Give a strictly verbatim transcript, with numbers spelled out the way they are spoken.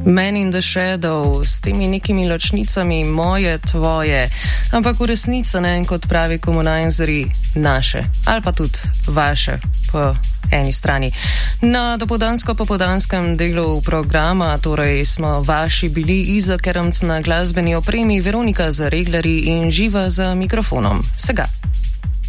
Man in the Shadow, s temi nekimi ločnicami moje, tvoje, ampak v resnici ne, kot pravi komunajzeri, naše ali pa tudi vaše po eni strani. Na dopoldansko-popoldanskem delu programa torej smo vaši bili Iza Keremc na glasbeni opremi, Veronika za reglerji in Živa za mikrofonom. Sega.